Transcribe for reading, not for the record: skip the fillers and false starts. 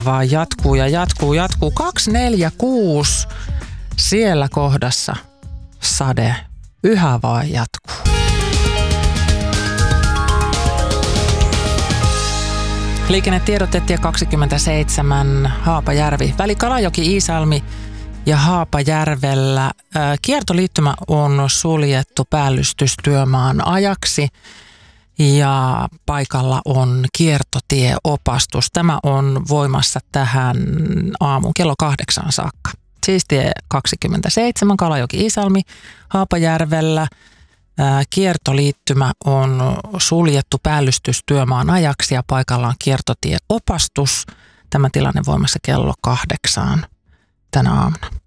Vaan jatkuu ja jatkuu. 246 siellä kohdassa sade yhä vaan jatkuu. Liikennetiedote tie 27 Haapajärvi. Väli Kalajoki-Iisalmi ja Haapajärvellä kiertoliittymä on suljettu päällystystyömaan ajaksi ja paikalla on kiertotieopastus. Tämä on voimassa tähän aamun kello 8 saakka. Siis tie 27 Kalajoki-Iisalmi Haapajärvellä. Kiertoliittymä on suljettu päällystystyömaan ajaksi ja paikalla on kiertotieopastus. Tämä tilanne voimassa kello 8 tänä aamuna.